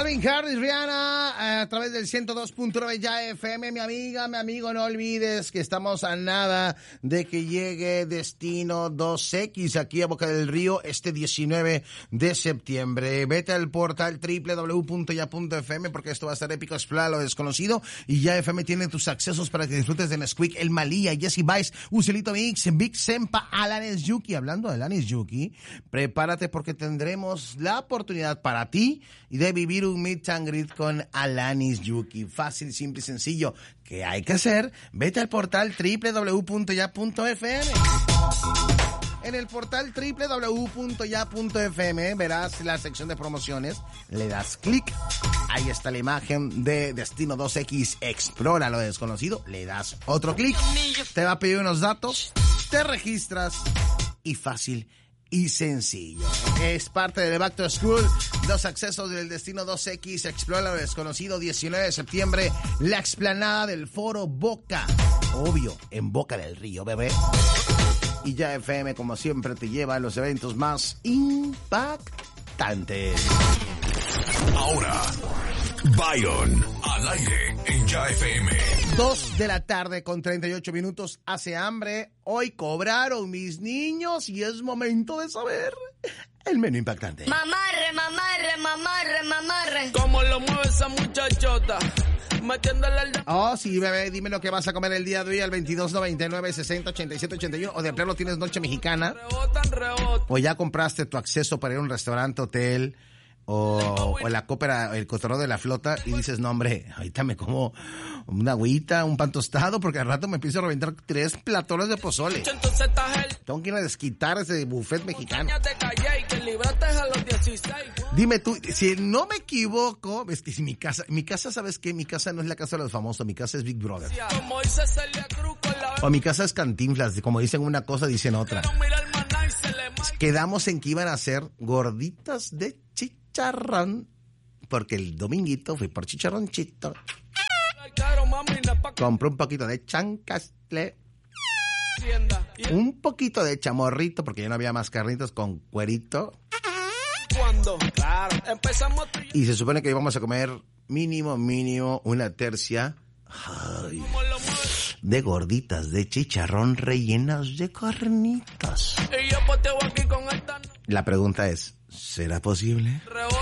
Calvin Harris, Rihanna, a través del 102.9 ya FM. Mi amiga, mi amigo, no olvides que estamos a nada de que llegue Destino 2X aquí a Boca del Río este 19 de septiembre. Vete al portal www.ya.fm porque esto va a estar épico, explora lo desconocido. Y ya FM tiene tus accesos para que disfrutes de Nesquik, El Malía, Jesse Vice, Ucelito Mix, Big Sempa, Alanis Yuki. Hablando de Alanis Yuki, prepárate porque tendremos la oportunidad para ti y de vivir un meet and greet con Alanis Yuki. Fácil, simple y sencillo. ¿Qué hay que hacer? Vete al portal www.ya.fm. En el portal www.ya.fm verás la sección de promociones. Le das clic. Ahí está la imagen de Destino 2X. Explora lo desconocido. Le das otro clic. Te va a pedir unos datos. Te registras. Y fácil y sencillo. Es parte del Back to School. Los accesos del Destino 2X. Explora lo desconocido. 19 de septiembre. La explanada del Foro Boca. Obvio, en Boca del Río, bebé. Y ya FM, como siempre, te lleva a los eventos más impactantes. Ahora, Byron, al aire en Ya FM. 2 de la tarde con 38 minutos. Hace hambre. Hoy cobraron mis niños y es momento de saber el menú impactante. Mamarre, mamarre, mamarre, mamarre. ¿Cómo lo mueve esa muchachota? Oh, sí, bebé, dime lo que vas a comer el día de hoy al 2299-608781. O de plano tienes noche mexicana. O ya compraste tu acceso para ir a un restaurante, hotel, o la cópera, el cotorreo de la flota y dices, no, hombre, ahorita me como una agüita, un pan tostado, porque al rato me empiezo a reventar 3 platones de pozole. Tengo que ir a desquitar ese buffet mexicano. Dime tú, si no me equivoco, es que si mi casa, ¿sabes qué? Mi casa no es la casa de los famosos, mi casa es Big Brother. O mi casa es Cantinflas, como dicen una cosa, dicen otra. Quedamos en que iban a ser gorditas de chicharrón, porque el dominguito fui por chicharronchito. Compré un poquito de chancastle, un poquito de chamorrito, porque ya no había más carnitas con cuerito. Y se supone que íbamos a comer mínimo una tercia de gorditas de chicharrón rellenas de carnitas. La pregunta es, ¿será posible?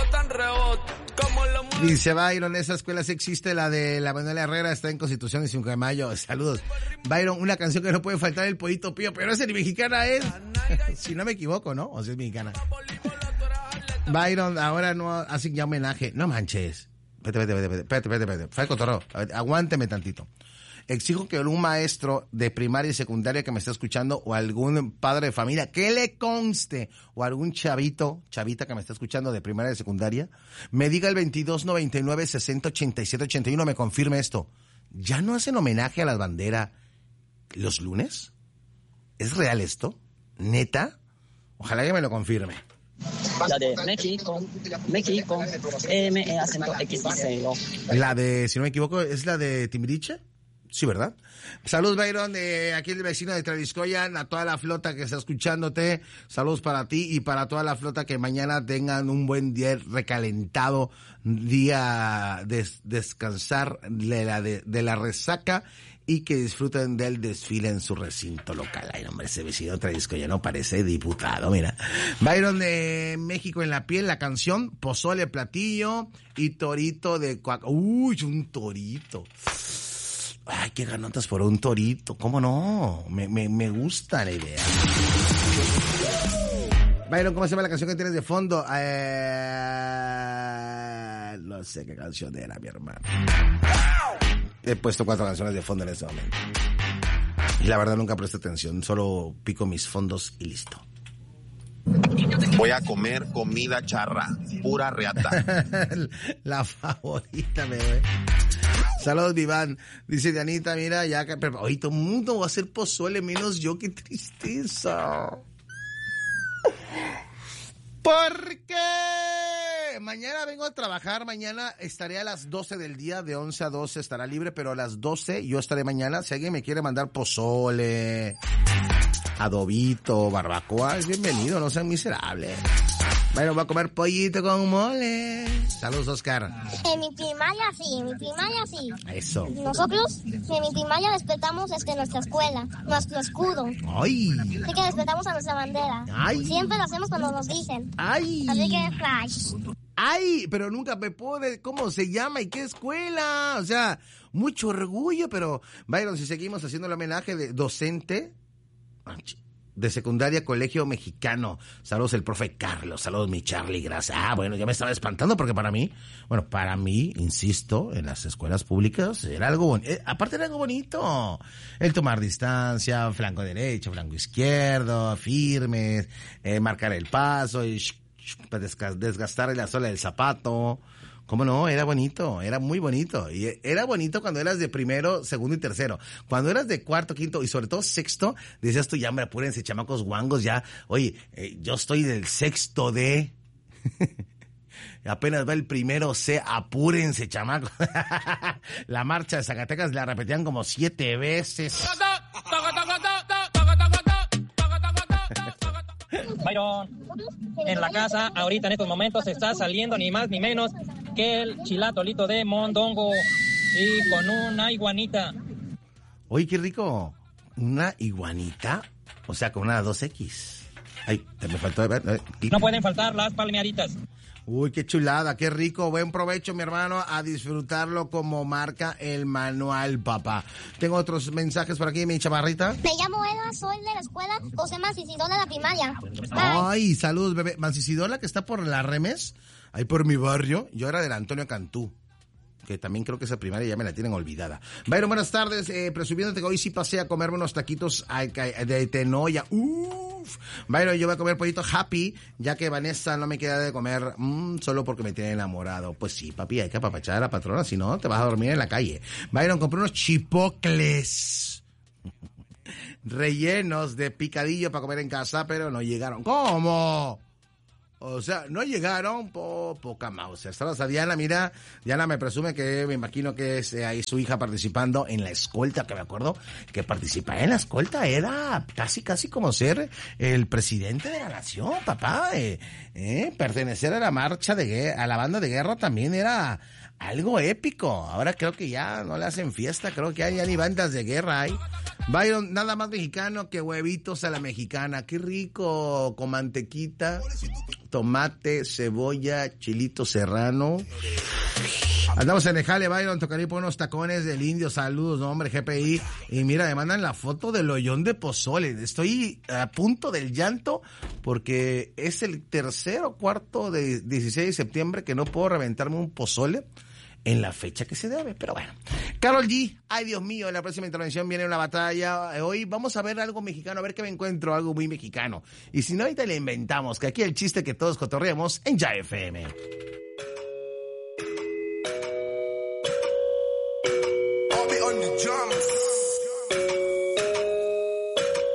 Dice Byron, esa escuela sí existe, la de la Manuel Herrera, está en Constitución y 5 de mayo. Saludos. Byron, una canción que no puede faltar, el Pollito Pío, pero esa ni mexicana es. Si no me equivoco, ¿no? O si es mexicana. Byron, ahora no hacen ya homenaje. No manches. Espérate. Fue el cotorreo. Aguánteme tantito. Exijo que algún maestro de primaria y secundaria que me esté escuchando, o algún padre de familia que le conste, o algún chavita que me esté escuchando de primaria y secundaria, me diga el 2299-608781, me confirme esto. ¿Ya no hacen homenaje a la bandera los lunes? ¿Es real esto? ¿Neta? Ojalá que me lo confirme. La de México, M, acento X y cero. La de, si no me equivoco, ¿es la de Timbiriche? Sí, ¿verdad? Saludos, Byron, de aquí el vecino de Traviscoyan, a toda la flota que está escuchándote. Saludos para ti y para toda la flota, que mañana tengan un buen día recalentado, día de descansar de la resaca y que disfruten del desfile en su recinto local. Ay, hombre, ese vecino de Traviscoyan no parece diputado, mira. Byron de México en la piel, la canción, pozole, platillo y torito de cuac. Uy, un torito. Ay, qué ganotas por un torito. ¿Cómo no? Me gusta la idea. Byron, ¿cómo se llama la canción que tienes de fondo? No sé qué canción era, mi hermano. He puesto 4 canciones de fondo en este momento. Y la verdad nunca presto atención. Solo pico mis fondos y listo. Voy a comer comida charra, pura reata. La favorita, bebé. Saludos, Viván. Dice Dianita, mira, ya que... Oye, todo el mundo va a hacer pozole, menos yo, qué tristeza. Porque mañana vengo a trabajar, mañana estaré a las 12 del día, de 11 a 12 estará libre, pero a las 12 yo estaré mañana. Si alguien me quiere mandar pozole, adobito, barbacoa, es bienvenido, no sean miserables. Bueno, voy a comer pollito con mole. Saludos, Oscar. En mi primaria sí. Eso. Nosotros en mi primaria respetamos nuestra escuela, nuestro escudo. ¡Ay! Así que respetamos a nuestra bandera. Ay. Siempre lo hacemos cuando nos dicen. ¡Ay! Así que flash. ¡Ay! Pero nunca me puede. ¿Cómo se llama y qué escuela? O sea, mucho orgullo, pero Byron, si seguimos haciendo el homenaje de docente de secundaria, Colegio Mexicano. Saludos el profe Carlos, saludos mi Charlie, gracias. Bueno, ya me estaba espantando porque para mí, insisto, en las escuelas públicas era algo bonito. Aparte era algo bonito. El tomar distancia, flanco derecho, flanco izquierdo, firmes, marcar el paso y desgastar la suela del zapato. ¿Cómo no? Era bonito, era muy bonito. Y era bonito cuando eras de primero, segundo y tercero. Cuando eras de cuarto, quinto y sobre todo sexto, decías tú, ya, hombre, apúrense, chamacos guangos, ya. Oye, yo estoy del sexto D. Apenas va el primero C, apúrense, chamacos. La marcha de Zacatecas la repetían como 7 veces. Byron, en la casa, ahorita en estos momentos, está saliendo ni más ni menos que el chilatolito de mondongo y con una iguanita. Oye, qué rico. ¿Una iguanita? O sea, con una 2X. Ay, te me faltó de ver. No pueden faltar las palmeaditas. Uy, qué chulada, qué rico. Buen provecho, mi hermano, a disfrutarlo como marca el manual, papá. Tengo otros mensajes por aquí, mi chamarrita. Me llamo Eda, soy de la escuela José Mancicidola de la primaria. Ay, saludos, bebé. Mancicidola, que está por la Remes, ahí por mi barrio. Yo era del Antonio Cantú, que también creo que esa primaria ya me la tienen olvidada. Byron, buenas tardes. Presumiéndote que hoy sí pasé a comerme unos taquitos de tenoya. Byron, yo voy a comer pollito Happy, ya que Vanessa no me queda de comer solo porque me tiene enamorado. Pues sí, papi, hay que apapachar a la patrona, si no te vas a dormir en la calle. Byron, compré unos chipocles rellenos de picadillo para comer en casa, pero no llegaron. ¿Cómo? O sea, no llegaron, poca mouse. Saludos a Diana, mira, Diana me presume que, me imagino que es ahí su hija participando en la escolta, que me acuerdo que participar en la escolta era casi como ser el presidente de la nación, papá. Pertenecer a la marcha a la banda de guerra también era algo épico. Ahora creo que ya no le hacen fiesta, creo que ya ni bandas de guerra hay. Byron, nada más mexicano que huevitos a la mexicana. Qué rico, con mantequita, tomate, cebolla, chilito serrano. Andamos en el jale, Byron, tocaría por unos tacones del indio. Saludos, no, hombre, GPI. Y mira, me mandan la foto del hoyón de pozole. Estoy a punto del llanto porque es el tercer o cuarto de 16 de septiembre que no puedo reventarme un pozole en la fecha que se debe, pero bueno. Karol G, ay Dios mío, en la próxima intervención viene una batalla. Hoy vamos a ver algo mexicano, a ver qué me encuentro, algo muy mexicano. Y si no, ahorita le inventamos, que aquí el chiste que todos cotorreamos en Ya FM. I'll be on the drums.